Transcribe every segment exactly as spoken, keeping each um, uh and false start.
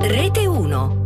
Rete uno.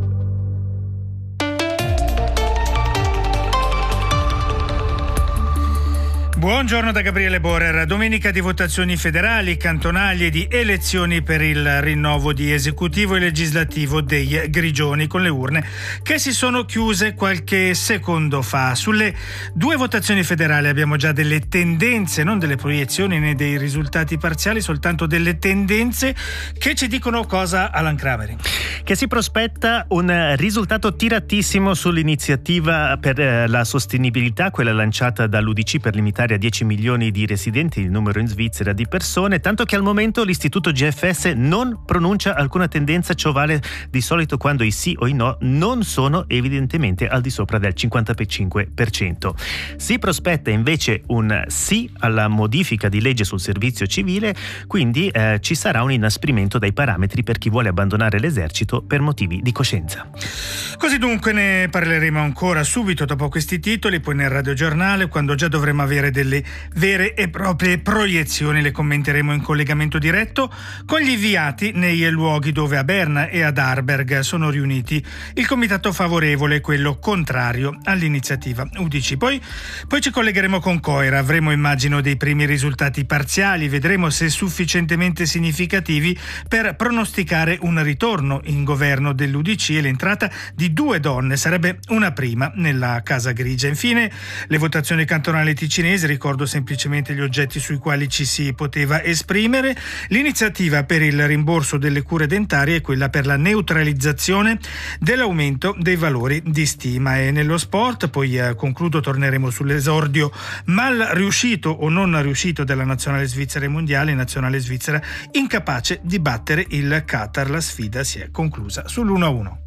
Buongiorno da Gabriele Borer. Domenica di votazioni federali, cantonali e di elezioni per il rinnovo di esecutivo e legislativo dei Grigioni, con le urne che si sono chiuse qualche secondo fa. Sulle due votazioni federali abbiamo già delle tendenze, non delle proiezioni né dei risultati parziali, soltanto delle tendenze che ci dicono cosa, Alan Crameri? Che si prospetta un risultato tiratissimo sull'iniziativa per eh, la sostenibilità, quella lanciata dall'U D C per limitare a dieci milioni di residenti il numero in Svizzera di persone, tanto che al momento l'istituto G F S non pronuncia alcuna tendenza. Ciò vale di solito quando i sì o i no non sono evidentemente al di sopra del cinquantacinque per cento. Si prospetta invece un sì alla modifica di legge sul servizio civile, quindi eh, ci sarà un inasprimento dei parametri per chi vuole abbandonare l'esercito per motivi di coscienza. Così dunque ne parleremo ancora subito dopo questi titoli, poi nel radiogiornale, quando già dovremo avere delle vere e proprie proiezioni, le commenteremo in collegamento diretto con gli inviati nei luoghi dove a Berna e ad Arberg sono riuniti il comitato favorevole e quello contrario all'iniziativa U D C. Poi, poi ci collegheremo con Coira, avremo immagino dei primi risultati parziali, vedremo se sufficientemente significativi per pronosticare un ritorno in governo dell'U D C e l'entrata di due donne, sarebbe una prima nella Casa Grigia. Infine le votazioni cantonali ticinesi, ricordo semplicemente gli oggetti sui quali ci si poteva esprimere. L'iniziativa per il rimborso delle cure dentarie e quella per la neutralizzazione dell'aumento dei valori di stima. E nello sport, poi eh, concludo, torneremo sull'esordio mal riuscito o non riuscito della nazionale svizzera ai mondiali, nazionale svizzera incapace di battere il Qatar. La sfida si è conclusa sull'uno a uno.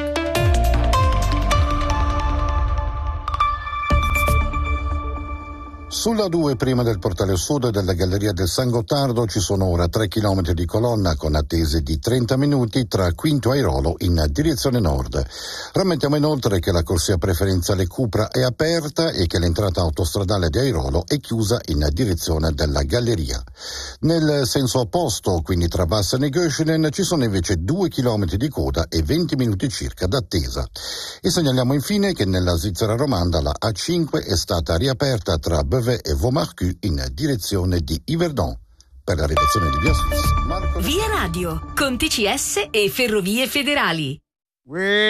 Sulla due, prima del portale sud della Galleria del San Gottardo, ci sono ora tre chilometri di colonna con attese di trenta minuti tra Quinto Airolo in direzione nord. Rammentiamo inoltre che la corsia preferenziale Cupra è aperta e che l'entrata autostradale di Airolo è chiusa in direzione della Galleria. Nel senso opposto, quindi tra Bassene e Göschenen, ci sono invece due chilometri di coda e venti minuti circa d'attesa. E segnaliamo infine che nella Svizzera romanda la A cinque è stata riaperta tra Beauvais e Vaumarcus in direzione di Yverdon. Per la redazione di Via Swiss, Marco... Via Radio, con T C S e Ferrovie Federali.